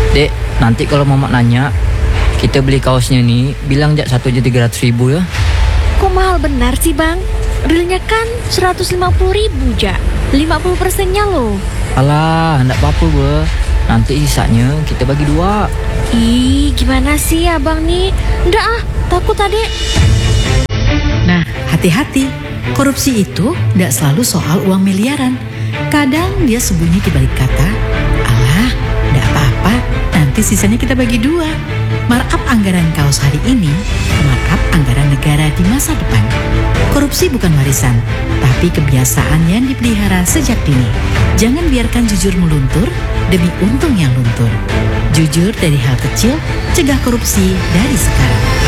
Dek, nanti kalau Mamat nanya, kita beli kaosnya nih, bilang jak 1.300.000 ya. Kok mahal benar sih bang? Realnya kan 150.000 jak, 50%-nya loh. Alah, enggak apa-apa be. Nanti sisanya kita bagi 2. Ih, gimana sih abang nih? Nggak ah, takut adek. Nah, hati-hati. Korupsi itu tidak selalu soal uang miliaran. Kadang dia sembunyi di balik kata, alah, tidak apa-apa, nanti sisanya kita bagi 2. Markup anggaran kaos hari ini, markup anggaran negara di masa depan. Korupsi bukan warisan, tapi kebiasaan yang dipelihara sejak dini. Jangan biarkan jujur meluntur demi untung yang luntur. Jujur dari hal kecil, cegah korupsi dari sekarang.